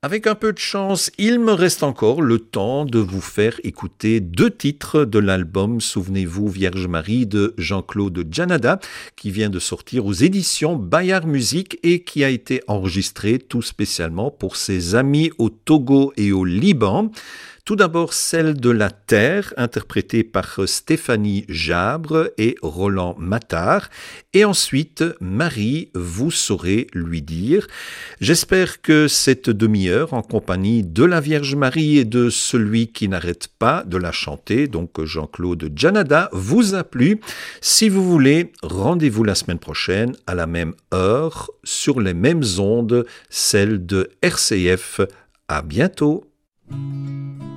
Avec un peu de chance, il me reste encore le temps de vous faire écouter 2 titres de l'album Souvenez-vous Vierge Marie de Jean-Claude Janada qui vient de sortir aux éditions Bayard Musique et qui a été enregistré tout spécialement pour ses amis au Togo et au Liban. Tout d'abord celle de la Terre, interprétée par Stéphanie Jabre et Roland Matard. Et ensuite, Marie, vous saurez lui dire. J'espère que cette demi-heure, en compagnie de la Vierge Marie et de celui qui n'arrête pas de la chanter, donc Jean-Claude Janada, vous a plu. Si vous voulez, rendez-vous la semaine prochaine à la même heure, sur les mêmes ondes, celles de RCF. À bientôt.